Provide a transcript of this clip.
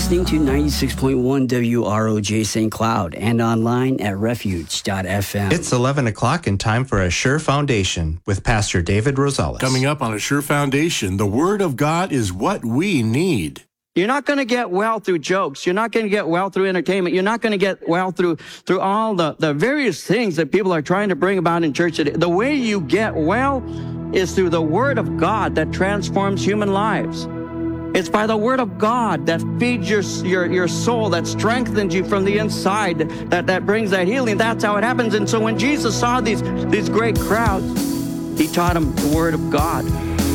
listening to 96.1 WROJ St. Cloud and online at refuge.fm. It's 11 o'clock and time for Assure Foundation with Pastor David Rosales. Coming up on Assure Foundation, the Word of God is what we need. You're not going to get well through jokes. You're not going to get well through entertainment. You're not going to get well through all the various things that people are trying to bring about in church today. The way you get well is through the Word of God that transforms human lives. It's by the Word of God that feeds your soul, that strengthens you from the inside, that brings that healing. That's how it happens. And so when Jesus saw these great crowds, he taught them the Word of God.